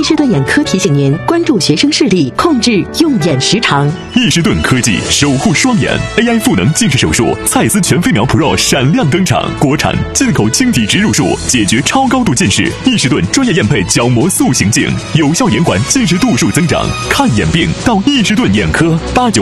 易士顿眼科提醒您关注学生视力，控制用眼时长。 易士顿科技守护双眼 AI 赋能近视手术，蔡司全飞秒 Pro 闪亮登场，国产进口晶体植入术，解决超高度近视。易士顿专业验配角膜塑形镜，有效延缓近视度数增长。看眼病到易士顿眼科，89